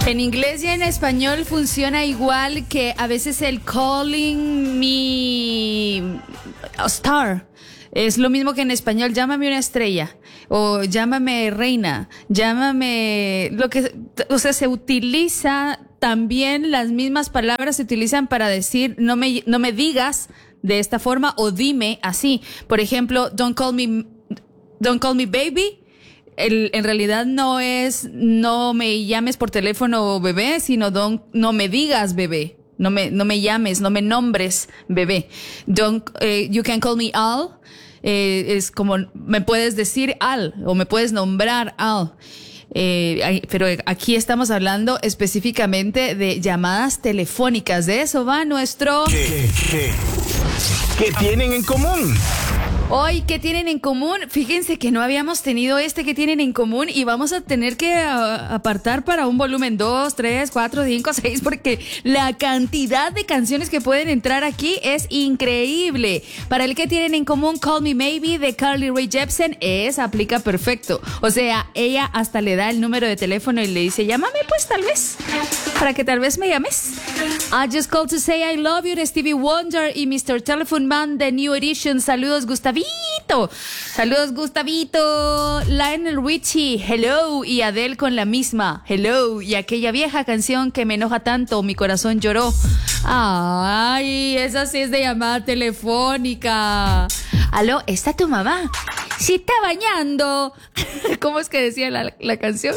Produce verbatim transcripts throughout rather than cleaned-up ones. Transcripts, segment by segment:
En inglés y en español funciona igual, que a veces el calling me a star es lo mismo que en español, llámame una estrella, o llámame reina, llámame lo que, o sea, se utiliza también, las mismas palabras se utilizan para decir no me no me digas de esta forma o dime así. Por ejemplo, don't call me don't call me baby. El, en realidad no es no me llames por teléfono bebé, sino don't, no me digas bebé. No me, no me llames, no me nombres bebé. Don't, eh, you can call me Al. Eh, es como, me puedes decir Al o me puedes nombrar Al. Eh, pero aquí estamos hablando específicamente de llamadas telefónicas. De eso va nuestro... ¿Qué, qué, qué tienen en común? Hoy, ¿qué tienen en común? Fíjense que no habíamos tenido este que tienen en común y vamos a tener que uh, apartar para un volumen dos, tres, cuatro, cinco, seis, porque la cantidad de canciones que pueden entrar aquí es increíble. Para el que tienen en común, Call Me Maybe de Carly Rae Jepsen, es aplica perfecto. O sea, ella hasta le da el número de teléfono y le dice, llámame pues tal vez, para que tal vez me llames. I Just Called to Say I Love You de Stevie Wonder y mister Telephone Man de New Edition. Saludos, Gustavito. Saludos, Gustavito. Lionel Richie, hello. Y Adele con la misma, hello. Y aquella vieja canción que me enoja tanto, Mi Corazón Lloró. Ay, esa sí es de llamada telefónica. Aló, ¿está tu mamá? Sí, está bañando. ¿Cómo es que decía la, la canción?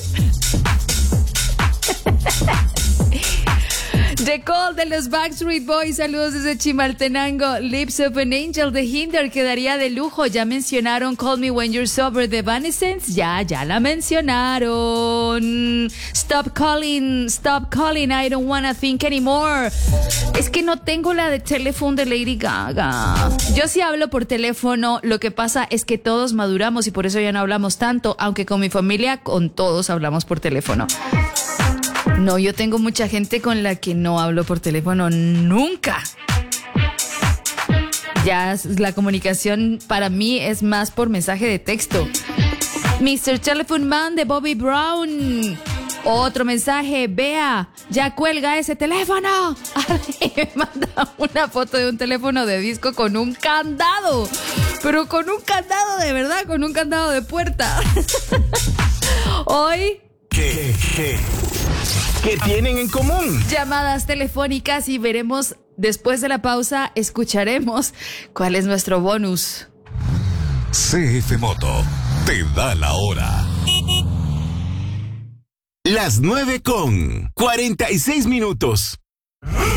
The Call de los Backstreet Boys, saludos desde Chimaltenango. Lips of an Angel de Hinder, quedaría de lujo. Ya mencionaron Call Me When You're Sober de Evanescence, ya, ya la mencionaron. Stop Calling, Stop Calling, I Don't Wanna Think Anymore. Es que no tengo la de teléfono de Lady Gaga. Yo sí hablo por teléfono, lo que pasa es que todos maduramos y por eso ya no hablamos tanto, aunque con mi familia, con todos hablamos por teléfono. No, yo tengo mucha gente con la que no hablo por teléfono nunca. Ya la comunicación para mí es más por mensaje de texto. mister Telephone Man de Bobby Brown. Otro mensaje, vea, ya cuelga ese teléfono. Me manda una foto de un teléfono de disco con un candado. Pero con un candado de verdad, con un candado de puerta. Hoy... ¿Qué, qué? ¿Qué tienen en común? Llamadas telefónicas y veremos después de la pausa, escucharemos cuál es nuestro bonus. C F Moto te da la hora. Las nueve con cuarenta y seis minutos.